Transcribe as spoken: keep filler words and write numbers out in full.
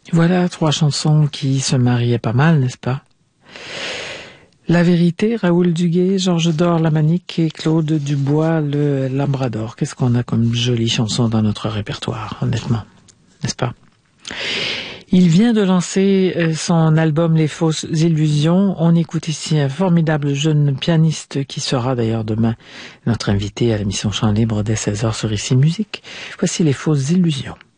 Voilà trois chansons qui se mariaient pas mal, n'est-ce pas? La Vérité, Raoul Duguay, Georges Dor, Lamanique et Claude Dubois, le Labrador. Qu'est-ce qu'on a comme jolie chanson dans notre répertoire, honnêtement, n'est-ce pas? Il vient de lancer son album Les Fausses Illusions. On écoute ici un formidable jeune pianiste qui sera d'ailleurs demain notre invité à l'émission Chant Libre dès seize heures sur Ici Musique. Voici Les Fausses Illusions.